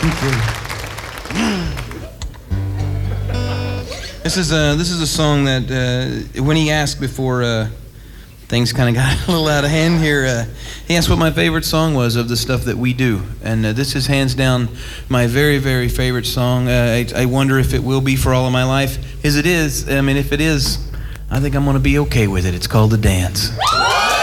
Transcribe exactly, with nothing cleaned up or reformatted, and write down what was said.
This is a this is a song that uh, when he asked before uh, things kind of got a little out of hand here, uh, he asked what my favorite song was of the stuff that we do, and uh, this is hands down my very very favorite song. Uh, I, I wonder if it will be for all of my life. As it is, I mean, if it is, I think I'm going to be okay with it. It's called The Dance.